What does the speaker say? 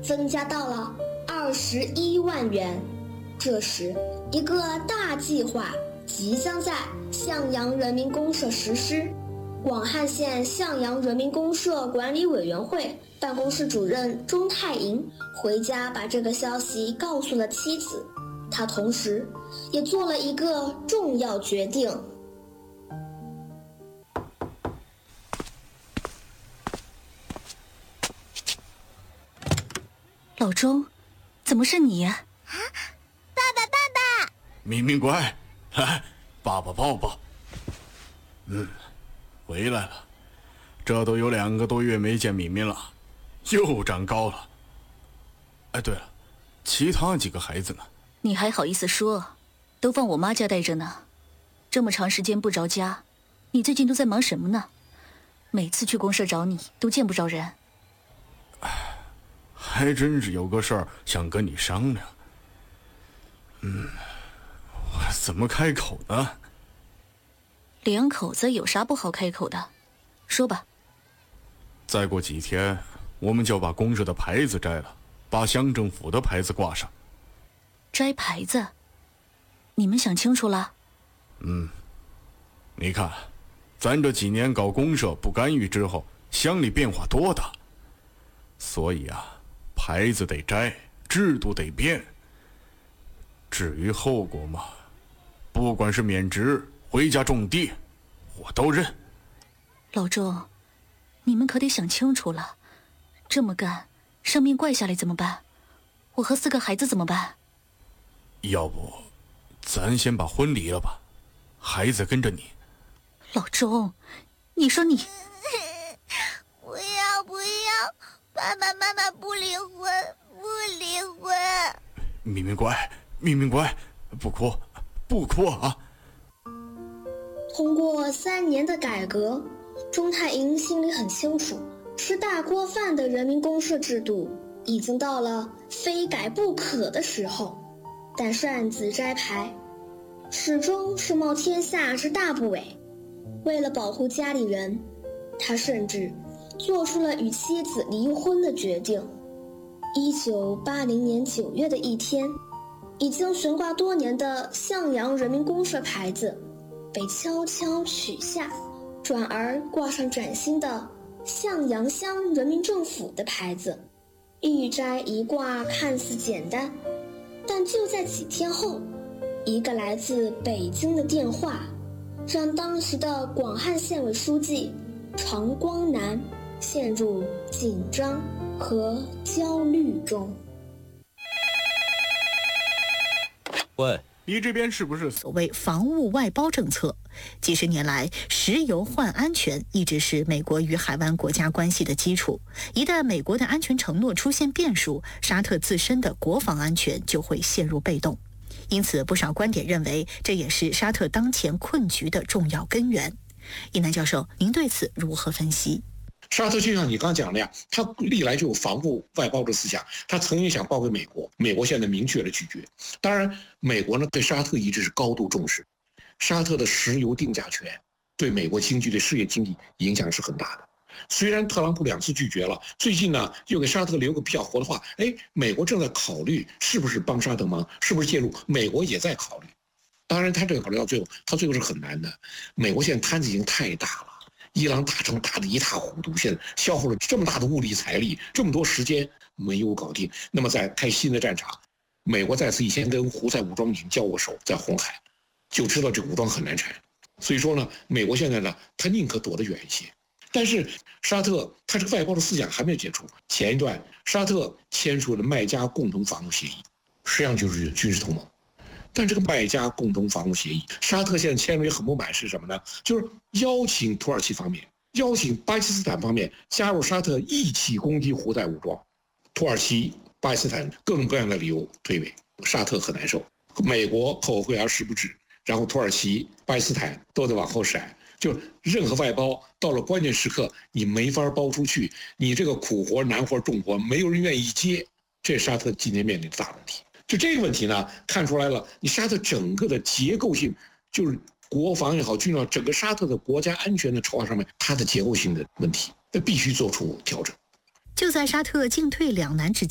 增加到了21万元。这时，一个大计划即将在向阳人民公社实施。广汉县向阳人民公社管理委员会办公室主任钟太营回家把这个消息告诉了妻子，他同时也做了一个重要决定。 老钟，怎么是你呀？ 爸爸！ 明明乖，来，爸爸抱抱。回来了，这都有2个多月没见敏敏了，又长高了。哎，对了，其他几个孩子呢？ 你还好意思说？都放我妈家待着呢。这么长时间不着家，你最近都在忙什么呢？每次去公社找你都见不着人。 还真是有个事儿想跟你商量。我怎么开口呢 ？2口子有啥不好开口的？说吧。 再过几天，我们就要把公社的牌子摘了，把乡政府的牌子挂上。 摘牌子？你们想清楚了？ 你看，咱这几年搞公社不干预之后，乡里变化多大。所以啊，牌子得摘，制度得变。至于后果嘛，不管是免职回家种地，我都认。 老钟，你们可得想清楚了，这么干，上面怪下来怎么办？我和4个孩子怎么办？ 要不，咱先把婚离了吧，孩子跟着你。 老钟，你说你…… 不要，爸爸妈妈不离婚。 明明乖，不哭啊！ 通过3年的改革，钟太营心里很清楚，吃大锅饭的人民公社制度已经到了非改不可的时候。但擅自摘牌，始终是冒天下之大不韪。为了保护家里人，他甚至做出了与妻子离婚的决定。1980年9月的一天，已经悬挂多年的向阳人民公社牌子被悄悄取下，转而挂上崭新的向阳乡人民政府的牌子。一摘一挂看似简单，但就在几天后，一个来自北京的电话让当时的广汉县委书记常光南陷入紧张和焦虑中。 喂， 你这边是不是所谓防务外包政策？几十年来，石油换安全一直是美国与海湾国家关系的基础。一旦美国的安全承诺出现变数，沙特自身的国防安全就会陷入被动。因此，不少观点认为，这也是沙特当前困局的重要根源。一南教授，您对此如何分析？ 沙特就像你刚讲的呀，他历来就有防务外包的思想，他曾经想包给美国，美国现在明确了拒绝。当然，美国呢对沙特一直是高度重视，沙特的石油定价权对美国经济、对世界经济影响是很大的。虽然特朗普2次拒绝了，最近呢又给沙特留个比较活的话，美国正在考虑是不是帮沙特忙，是不是介入，美国也在考虑。当然，他这个考虑到最后，他最后是很难的。美国现在摊子已经太大了。伊朗打仗打得一塌糊涂，现在消耗了这么大的物力财力，这么多时间没有搞定。那么在开新的战场，美国在此以前跟胡塞武装已经交过手，在红海就知道这个武装很难缠。所以说呢，美国现在呢，他宁可躲得远一些。但是沙特他这个外包的思想还没有解除。前一段沙特签署了麦加共同防务协议，实际上就是军事同盟。但这个麦加共同防务协议，沙特现在签了也很不满，是什么呢？就是邀请土耳其方面、邀请巴基斯坦方面加入沙特一起攻击胡塞武装。土耳其、巴基斯坦各种各样的理由推诿，沙特很难受。美国后会而时不至，然后土耳其、巴基斯坦都得往后闪。就任何外包到了关键时刻，你没法包出去，你这个苦活、难活、重活，没有人愿意接，这是沙特今天面临的大问题。就这个问题呢，看出来了，你沙特整个的结构性，就是国防也好，军事整个沙特的国家安全的筹划上面，它的结构性的问题，那必须做出调整。 就在沙特进退两难之